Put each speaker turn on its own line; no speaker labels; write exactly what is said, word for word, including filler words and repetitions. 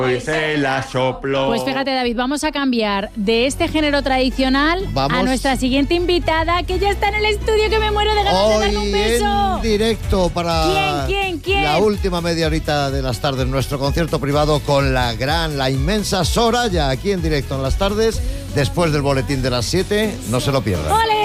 Pues se la sopló.
Pues fíjate, David, vamos a cambiar de este género tradicional
Vamos.
a nuestra siguiente invitada, que ya está en el estudio, que me muero de ganas de darle un
Hoy
beso.
en directo para
¿Quién, quién, quién?
la última media horita de las tardes, nuestro concierto privado con la gran, la inmensa Soraya, aquí en directo en las tardes, después del boletín de las siete, no se lo pierdan.
¡Ole!